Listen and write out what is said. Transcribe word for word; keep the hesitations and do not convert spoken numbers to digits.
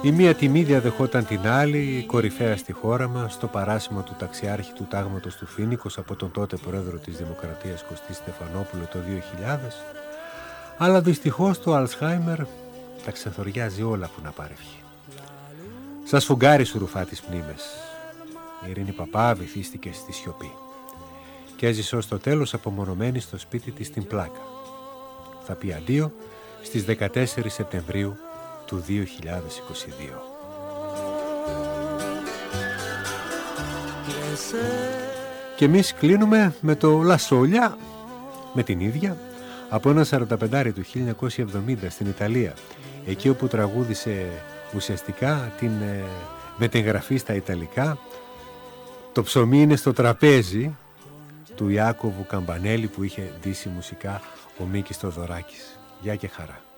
Η μία τιμή διαδεχόταν την άλλη, κορυφαία στη χώρα μας, στο παράσημο του ταξιάρχη του τάγματος του Φοίνικος από τον τότε πρόεδρο της Δημοκρατίας Κωστή Στεφανόπουλο το δύο χιλιάδες, αλλά δυστυχώς το Αλσχάιμερ τα ξεθοριάζει όλα που να πάρευχε. Σας φουγγάρι σου ρουφά τις μνήμες. Η Ειρήνη Παπά βυθίστηκε στη σιωπή και έζησε ως το τέλος απομονωμένη στο σπίτι της στην Πλάκα. Θα πει αντίο στις δεκατέσσερις Σεπτεμβρίου του δύο χιλιάδες είκοσι δύο. Και εμείς κλείνουμε με το Λασόλια, με την ίδια, από ένα σαρανταπεντάρι του χίλια εννιακόσια εβδομήντα στην Ιταλία, εκεί όπου τραγούδισε ουσιαστικά την ε, μετεγγραφή στα Ιταλικά «Το ψωμί είναι στο τραπέζι» του Ιάκωβου Καμπανέλη, που είχε ντύσει μουσικά ο Μίκης Θοδωράκης. Γεια και χαρά.